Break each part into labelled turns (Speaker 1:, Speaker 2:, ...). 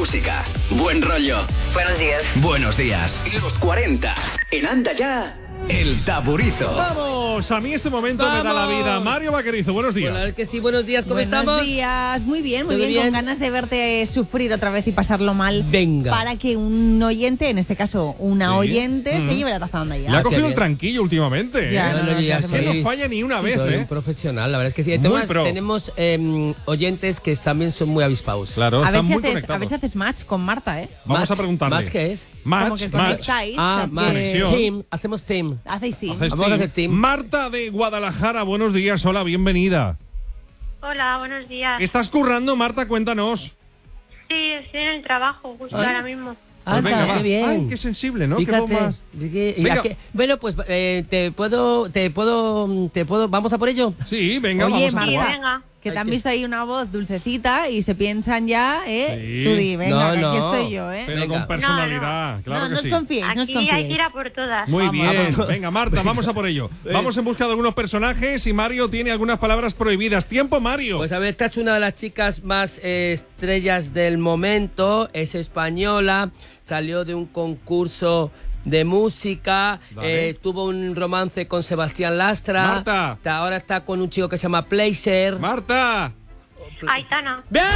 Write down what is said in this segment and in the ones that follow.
Speaker 1: música, buen rollo.
Speaker 2: Buenos días.
Speaker 1: Buenos días. Los 40. En Anda Ya, El Taburizo.
Speaker 3: Vamos, a mí este momento me da la vida. Mario Vaquerizo, buenos días.
Speaker 4: Hola, que sí, buenos días, ¿cómo estamos?
Speaker 2: Buenos días, muy bien, con ganas de verte sufrir otra vez y pasarlo mal.
Speaker 4: Venga.
Speaker 2: Para que un oyente, en este caso una oyente, se lleve la taza de Anda Ya.
Speaker 3: Le ha cogido el tranquillo últimamente.
Speaker 2: Ya,
Speaker 4: No, ya
Speaker 3: Es que no falla ni una vez,
Speaker 4: soy un profesional, la verdad es que sí.
Speaker 3: Muy pro.
Speaker 4: Tenemos oyentes que también son muy avispados.
Speaker 3: Claro,
Speaker 2: A ver,
Speaker 3: están
Speaker 2: si
Speaker 3: muy
Speaker 2: haces,
Speaker 3: conectados.
Speaker 2: a ver si haces match con Marta, ¿eh?
Speaker 3: Vamos a preguntarle.
Speaker 4: ¿Match qué es?
Speaker 2: Como
Speaker 3: Match,
Speaker 2: que
Speaker 3: match.
Speaker 2: conectáis.
Speaker 4: Ah, match.
Speaker 3: Conexión.
Speaker 4: Team, hacemos team.
Speaker 2: Hacéis team.
Speaker 3: Hacéis
Speaker 4: Vamos a hacer team.
Speaker 3: Marta de Guadalajara, buenos días, hola, bienvenida.
Speaker 5: Hola, buenos días.
Speaker 3: ¿Estás currando, Marta? Cuéntanos.
Speaker 5: Sí, estoy en el trabajo, justo
Speaker 4: Ay.
Speaker 5: ahora mismo.
Speaker 3: Pues
Speaker 4: Anda,
Speaker 3: venga, va.
Speaker 4: qué bien.
Speaker 3: Ay, qué sensible, ¿no?
Speaker 4: Fíjate,
Speaker 3: Qué bombas.
Speaker 4: Venga. Bueno, pues ¿vamos a por ello?
Speaker 3: Sí, venga,
Speaker 2: Oye,
Speaker 3: vamos a
Speaker 2: Marta,
Speaker 3: jugar.
Speaker 5: Venga.
Speaker 2: que te
Speaker 4: Hay
Speaker 2: han
Speaker 4: que-
Speaker 2: visto ahí una voz dulcecita y se piensan ya, ¿eh?
Speaker 3: Sí.
Speaker 2: Tú di, venga,
Speaker 4: No,
Speaker 2: que aquí
Speaker 4: no.
Speaker 2: estoy yo, ¿eh?
Speaker 3: Pero
Speaker 4: Venga.
Speaker 3: con personalidad, claro
Speaker 2: no,
Speaker 3: que
Speaker 2: no os
Speaker 3: sí.
Speaker 2: confiéis, no os
Speaker 5: Aquí hay que
Speaker 2: confiéis.
Speaker 5: ir a por todas.
Speaker 3: Muy
Speaker 2: Vamos,
Speaker 3: bien,
Speaker 4: vamos.
Speaker 3: venga Marta, vamos a por ello. Vamos en busca de algunos personajes y Mario tiene algunas palabras prohibidas. ¡Tiempo, Mario!
Speaker 4: Pues a ver, esta es una de las chicas más estrellas del momento, es española, salió de un concurso de música,
Speaker 3: Vale.
Speaker 4: tuvo un romance con Sebastián Lastra,
Speaker 3: Marta.
Speaker 4: ahora está con un chico que se llama Placer.
Speaker 3: ¡Marta!
Speaker 5: Aitana.
Speaker 4: ¡Bien!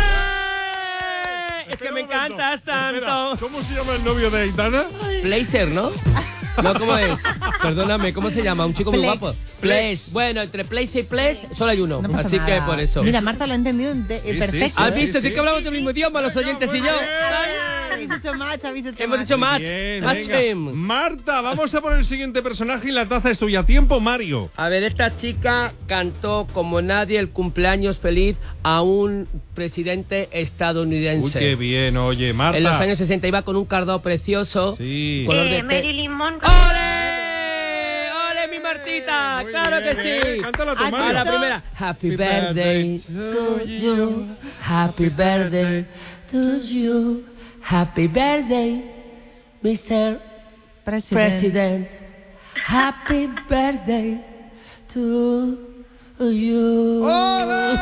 Speaker 4: Es
Speaker 3: Espera
Speaker 4: que me
Speaker 3: un momento.
Speaker 4: encanta
Speaker 3: Espera,
Speaker 4: tanto.
Speaker 3: ¿cómo se llama el novio de Aitana?
Speaker 4: Placer, ¿no? No, ¿cómo es? Perdóname, ¿cómo se llama? Un chico muy
Speaker 2: Flex.
Speaker 4: guapo. Place. Bueno, entre Place y Place solo hay uno.
Speaker 2: No pasa
Speaker 4: así
Speaker 2: nada.
Speaker 4: que por eso.
Speaker 2: Mira, Marta lo ha entendido perfecto.
Speaker 4: ¿Has
Speaker 3: sí,
Speaker 4: visto?
Speaker 3: sí.
Speaker 4: Sí que hablamos del mismo idioma, los oyentes y yo.
Speaker 2: Habéis hecho match,
Speaker 4: Hemos hecho match.
Speaker 3: Bien,
Speaker 4: Match
Speaker 3: venga.
Speaker 4: team.
Speaker 3: Marta, vamos a por el siguiente personaje y la taza es tuya. ¡Tiempo, Mario!
Speaker 4: A ver, esta chica cantó como nadie el cumpleaños feliz a un presidente
Speaker 3: Uy,
Speaker 4: estadounidense.
Speaker 3: qué bien, oye, Marta.
Speaker 4: En los años 60 iba con un cardado precioso.
Speaker 3: Sí.
Speaker 4: Color de
Speaker 5: Marilyn Monroe.
Speaker 4: ¡Ole! ¡Ole, mi Martita!
Speaker 3: Muy
Speaker 4: ¡Claro
Speaker 3: bien,
Speaker 4: que sí!
Speaker 3: Cántala tú,
Speaker 2: ¿Has
Speaker 3: Mario.
Speaker 4: A la
Speaker 2: visto?
Speaker 4: primera. Happy birthday to you. Happy birthday to you. Happy birthday, Mr. President. Happy birthday to you.
Speaker 3: ¡Hola!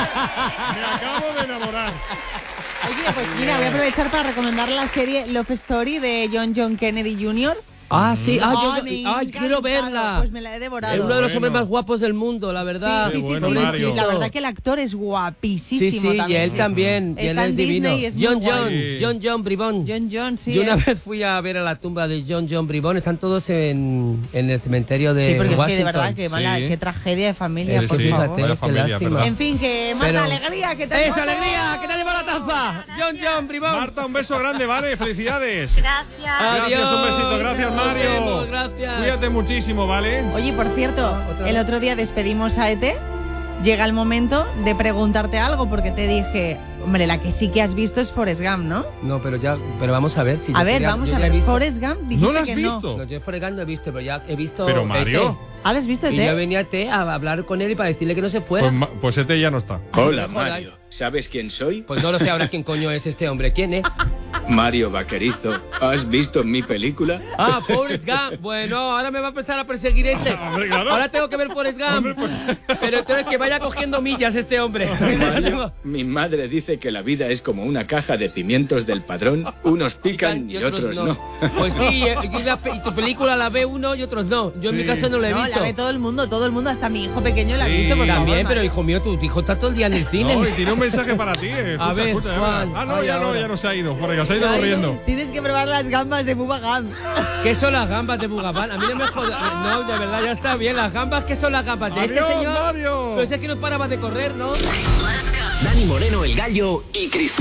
Speaker 3: Me acabo de enamorar.
Speaker 2: Oye, pues mira, voy a aprovechar para recomendar la serie Love Story de John Kennedy Jr.
Speaker 4: Ah, sí.
Speaker 2: Ay, me
Speaker 4: Ay,
Speaker 2: ha
Speaker 4: quiero
Speaker 2: encantado.
Speaker 4: verla.
Speaker 2: Pues me la he devorado.
Speaker 4: Es uno de los hombres
Speaker 3: Bueno.
Speaker 4: más guapos del mundo, la verdad.
Speaker 2: Sí, sí, sí,
Speaker 3: bueno,
Speaker 2: sí.
Speaker 3: Mario.
Speaker 2: Y la verdad que el actor es guapísimo
Speaker 4: Sí, sí, y
Speaker 2: también.
Speaker 4: él también. Y él
Speaker 2: Está
Speaker 4: es
Speaker 2: en
Speaker 4: divino.
Speaker 2: Disney y es muy guay.
Speaker 4: John Bribón.
Speaker 2: John, sí.
Speaker 4: Yo una vez fui a ver a la tumba de John Bribón. Están todos en el cementerio de
Speaker 2: Sí, porque es
Speaker 4: Washington.
Speaker 2: que de verdad, que mala,
Speaker 3: Sí.
Speaker 2: qué tragedia de familia,
Speaker 3: Sí,
Speaker 2: por
Speaker 3: sí,
Speaker 2: favor.
Speaker 3: vaya
Speaker 4: qué
Speaker 3: familia,
Speaker 4: lástima.
Speaker 3: ¿verdad?
Speaker 2: En fin, que Marta,
Speaker 4: Pero-
Speaker 2: alegría, que te
Speaker 4: ¡Esa alegría! ¡Que te lleva la taza! John Bribón.
Speaker 3: Marta, un beso grande, ¿vale? ¡Felicidades!
Speaker 5: Gracias.
Speaker 3: Gracias, un besito. Gracias,
Speaker 4: Nos
Speaker 3: Mario.
Speaker 4: vemos, gracias.
Speaker 3: Cuídate muchísimo, ¿vale?
Speaker 2: Oye, por cierto, el otro día despedimos a Ete. Llega el momento de preguntarte algo, porque te dije, hombre, la que sí que has visto es Forrest Gump, ¿no?
Speaker 4: No, pero vamos a ver si
Speaker 2: A ver, vamos a ver, Forrest Gump, dijiste
Speaker 3: ¿No la has
Speaker 2: que
Speaker 3: visto?
Speaker 4: No, yo Forrest Gump no he visto, pero ya he visto.
Speaker 3: Pero Mario.
Speaker 4: ET.
Speaker 2: ¿Ahora has visto
Speaker 4: Y yo
Speaker 2: Ete?
Speaker 4: venía a ET a hablar con él y para decirle que no se fuera.
Speaker 3: Pues este ya no está.
Speaker 6: Hola,
Speaker 4: no jodas.
Speaker 6: Mario. ¿Sabes quién soy?
Speaker 4: Pues no lo sé ahora quién coño es este hombre. ¿Quién es?
Speaker 6: Mario Vaquerizo. ¿Has visto mi película?
Speaker 4: Ah, Forrest Gump. Bueno, ahora me va a empezar a perseguir este.
Speaker 3: Hombre, claro.
Speaker 4: Ahora tengo que ver Forrest Gump. Pero entonces que vaya cogiendo millas este hombre.
Speaker 6: Mario, mi madre dice que la vida es como una caja de pimientos del Padrón. Unos pican y otros no.
Speaker 4: Pues sí, y tu película la ve uno y otros no. Yo en mi caso no la he
Speaker 2: No,
Speaker 4: visto.
Speaker 2: la ve todo el mundo, hasta mi hijo pequeño la ha
Speaker 3: Sí,
Speaker 2: visto, por favor.
Speaker 4: También, pero
Speaker 2: Mario.
Speaker 4: hijo mío, tu hijo está todo el día en el cine.
Speaker 3: No, y tiene un mensaje para ti. Escucha,
Speaker 4: A ver,
Speaker 3: escucha, ya
Speaker 4: Juan.
Speaker 3: verás. Ah, no,
Speaker 4: Ay,
Speaker 3: ya no,
Speaker 4: ahora.
Speaker 3: ya no se ha ido. Forrest, se ha ido corriendo.
Speaker 2: Tienes que probar las gambas de Bubba Gump.
Speaker 4: ¿Qué son las gambas de Bugabán? A mí no me jodas. No, de verdad, ya está bien. Las gambas, ¿qué son las gambas? De este
Speaker 3: Adiós,
Speaker 4: señor.
Speaker 3: Mario.
Speaker 4: Pues es que no paraba de correr, ¿no?
Speaker 1: Dani Moreno, el Gallo y Cristina.